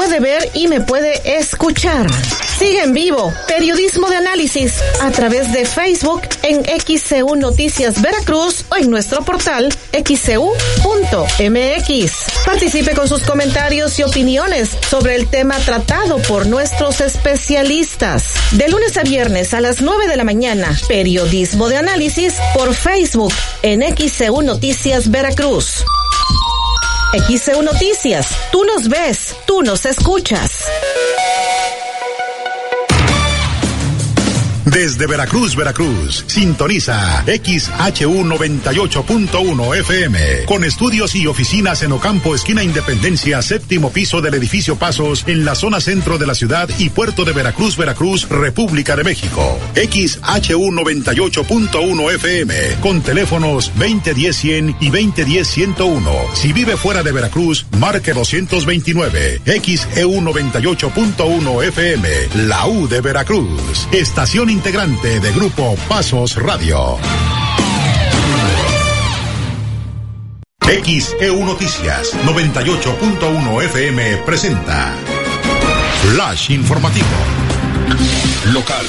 puede ver y me puede escuchar. Sigue en vivo Periodismo de Análisis a través de Facebook en XCU Noticias Veracruz o en nuestro portal xcu.mx. Participe con sus comentarios y opiniones sobre el tema tratado por nuestros especialistas. De lunes a viernes a las 9 de la mañana, Periodismo de Análisis por Facebook en XCU Noticias Veracruz. XCU Noticias, tú nos ves, tú nos escuchas. Desde Veracruz, sintoniza XHU 98.1 FM, con estudios y oficinas en Ocampo, esquina Independencia, séptimo piso del edificio Pasos, en la zona centro de la ciudad y puerto de Veracruz, República de México. XHU 98.1 FM, con teléfonos 2010-100 y 2010-101. Si vive fuera de Veracruz, marque 229. XEU 98.1 FM, la U de Veracruz. Estación integrante de Grupo Pasos Radio. XEU Noticias 98.1 FM presenta Flash Informativo. Local.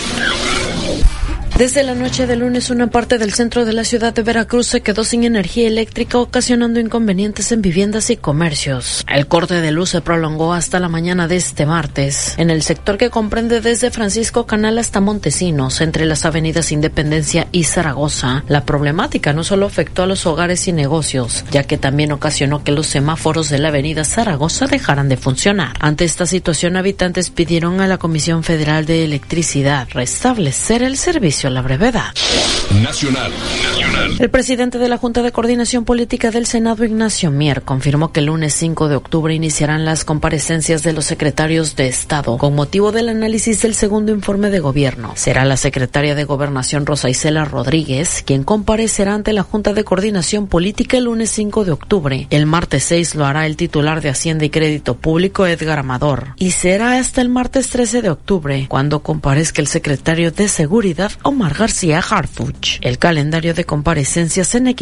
Desde la noche de lunes, una parte del centro de la ciudad de Veracruz se quedó sin energía eléctrica, ocasionando inconvenientes en viviendas y comercios. El corte de luz se prolongó hasta la mañana de este martes. En el sector que comprende desde Francisco Canal hasta Montesinos, entre las avenidas Independencia y Zaragoza, la problemática no solo afectó a los hogares y negocios, ya que también ocasionó que los semáforos de la avenida Zaragoza dejaran de funcionar. Ante esta situación, habitantes pidieron a la Comisión Federal de Electricidad restablecer el servicio a la brevedad. Nacional. El presidente de la Junta de Coordinación Política del Senado, Ignacio Mier, confirmó que el lunes 5 de octubre iniciarán las comparecencias de los secretarios de Estado con motivo del análisis del segundo informe de gobierno. Será la secretaria de Gobernación, Rosa Isela Rodríguez, quien comparecerá ante la Junta de Coordinación Política el lunes 5 de octubre. El martes 6 lo hará el titular de Hacienda y Crédito Público, Edgar Amador. Y será hasta el martes 13 de octubre cuando comparezca el secretario de Seguridad, Omar García Harfuch. El calendario de comparecencias en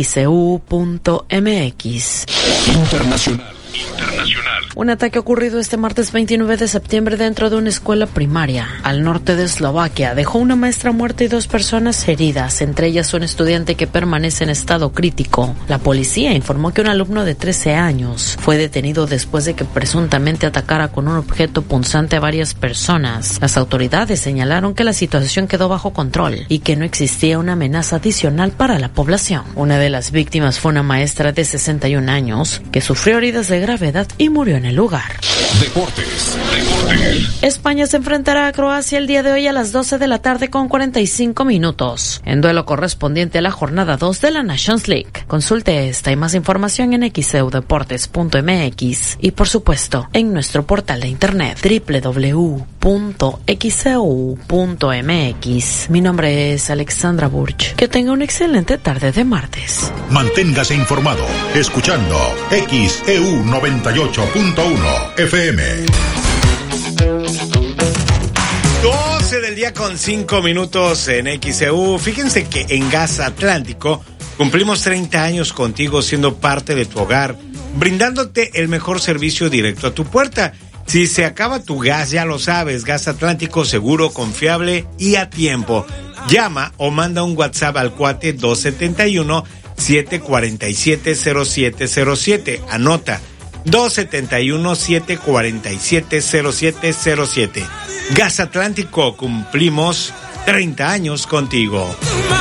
xcu.mx. Internacional. Un ataque ocurrido este martes 29 de septiembre dentro de una escuela primaria al norte de Eslovaquia dejó una maestra muerta y 2 personas heridas, entre ellas un estudiante que permanece en estado crítico. La policía informó que un alumno de 13 años fue detenido después de que presuntamente atacara con un objeto punzante a varias personas. Las autoridades señalaron que la situación quedó bajo control y que no existía una amenaza adicional para la población. Una de las víctimas fue una maestra de 61 años que sufrió heridas de gravedad y murió en el lugar. Deportes. España se enfrentará a Croacia el día de hoy a las 12 de la tarde con 45 minutos, en duelo correspondiente a la jornada 2 de la Nations League. Consulte esta y más información en xeudeportes.mx y por supuesto en nuestro portal de internet www.xeu.mx. Mi nombre es Alexandra Burch. Que tenga una excelente tarde de martes. Manténgase informado escuchando XEU 98.1 FM. 12 del día con 5 minutos en XEU. Fíjense que en Gas Atlántico cumplimos 30 años contigo, siendo parte de tu hogar, brindándote el mejor servicio directo a tu puerta. Si se acaba tu gas, ya lo sabes, Gas Atlántico seguro, confiable y a tiempo. Llama o manda un WhatsApp al cuate 271-747-0707. Anota, 271-747-0707. Gas Atlántico, cumplimos 30 años contigo.